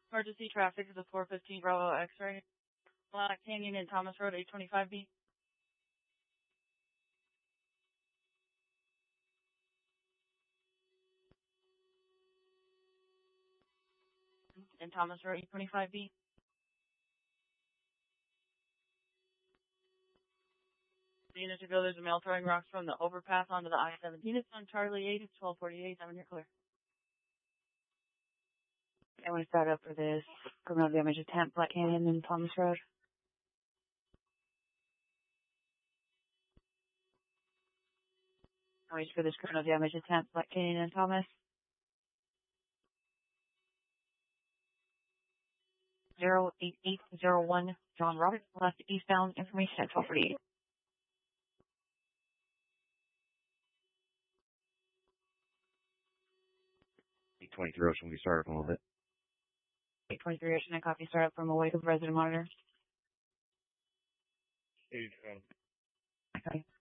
Emergency traffic is a 415 Bravo X-ray. Black Canyon and Thomas Road, 825B. And Thomas Road, 825B. The unit to go, there's a male throwing rocks from the overpass onto the I-17. It's on Charlie 8, it's 1248, 7, you're clear. I want to start up for this criminal damage attempt, Black Canyon and Thomas Road. Wait for this criminal damage attempt, Black Canyon and Thomas. 08801, John Roberts, left eastbound, information at 1248. 823 Ocean, we start up a little bit. 823 Ocean, I copy, start up from a wake of resident monitor. 87. Okay.